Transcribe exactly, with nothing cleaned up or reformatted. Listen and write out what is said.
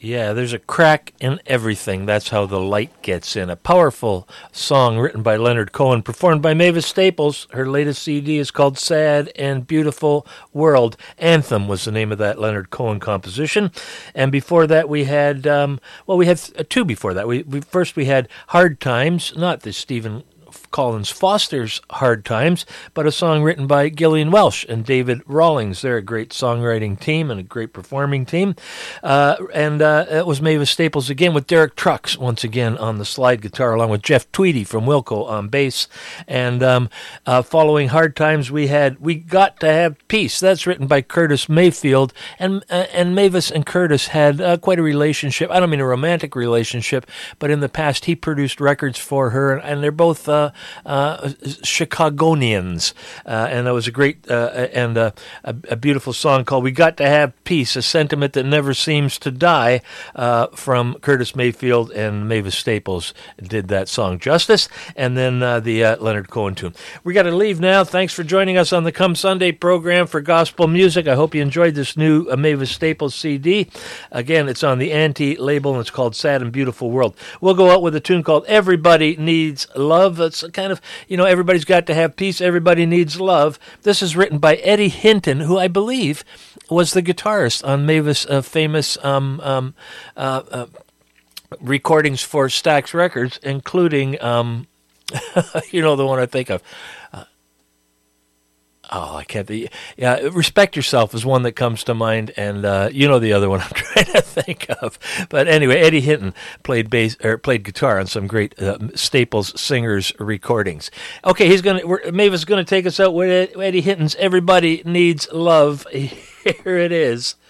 Yeah, there's a crack in everything. That's how the light gets in. A powerful song written by Leonard Cohen, performed by Mavis Staples. Her latest C D is called Sad and Beautiful World. Anthem was the name of that Leonard Cohen composition. And before that we had, um, well, we had th- two before that. We, we First we had Hard Times, not the Stephen Collins Foster's Hard Times, but a song written by Gillian Welsh and David Rawlings. They're a great songwriting team and a great performing team. Uh, and uh, it was Mavis Staples again with Derek Trucks once again on the slide guitar, along with Jeff Tweedy from Wilco on bass. And um, uh, following Hard Times, we had We Got to Have Peace. That's written by Curtis Mayfield. And uh, and Mavis and Curtis had uh, quite a relationship. I don't mean a romantic relationship, but in the past he produced records for her, and, and they're both uh, Uh, Chicagonians, uh, and that was a great uh, and uh, a, a beautiful song called "We Got to Have Peace," a sentiment that never seems to die. Uh, from Curtis Mayfield and Mavis Staples did that song justice, and then uh, the uh, Leonard Cohen tune. We got to leave now. Thanks for joining us on the Come Sunday program for gospel music. I hope you enjoyed this new uh, Mavis Staples C D. Again, it's on the Anti label, and it's called "Sad and Beautiful World." We'll go out with a tune called "Everybody Needs Love." It's kind of, you know, everybody's got to have peace, everybody needs love. This is written by Eddie Hinton, who I believe was the guitarist on Mavis' uh, famous um, um, uh, uh, recordings for Stax Records, including, um, you know, the one I think of. Uh, oh, I can't. The, yeah, Respect Yourself is one that comes to mind, and uh, you know the other one I'm trying to think of. But anyway, Eddie Hinton played bass or played guitar on some great uh, Staples singers recordings. Okay, he's gonna. We're, Mavis is gonna take us out with Eddie Hinton's "Everybody Needs Love." Here it is.